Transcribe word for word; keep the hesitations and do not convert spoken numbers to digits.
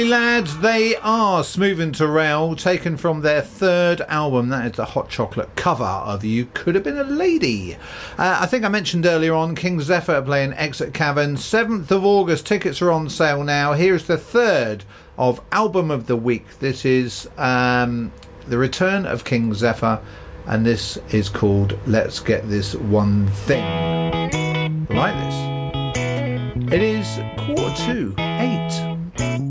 Lads, they are Smooth and Terrell, taken from their third album. That is the Hot Chocolate cover of You Could Have Been a Lady. Uh, I think I mentioned earlier on, King Zephyr are playing Exit Cavern. seventh of August, tickets are on sale now. Here's the third of Album of the Week. This is um, The Return of King Zephyr, and this is called Let's Get This One Thing. Like this. It is quarter to eight.